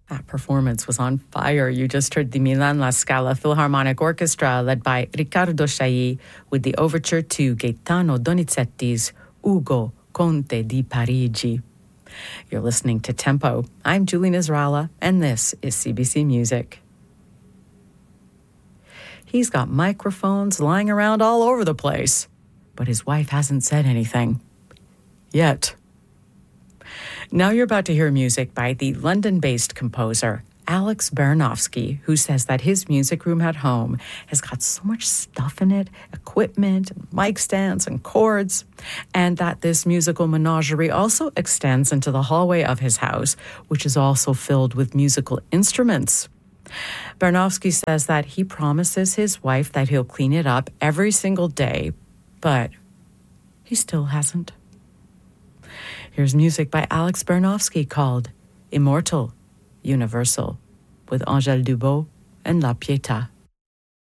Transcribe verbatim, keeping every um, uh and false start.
That performance was on fire. You just heard the Milan La Scala Philharmonic Orchestra led by Riccardo Chailly with the overture to Gaetano Donizetti's Ugo, Conte di Parigi. You're listening to Tempo. I'm Julie Nisralla, and this is C B C Music. He's got microphones lying around all over the place, but his wife hasn't said anything. Yet. Now you're about to hear music by the London-based composer Alex Baranovsky, who says that his music room at home has got so much stuff in it, equipment, mic stands, and chords, and that this musical menagerie also extends into the hallway of his house, which is also filled with musical instruments. Baranovsky says that he promises his wife that he'll clean it up every single day, but he still hasn't. Here's music by Alex Baranovsky called Immortal, Universal, with Angèle Dubos and La Pietà.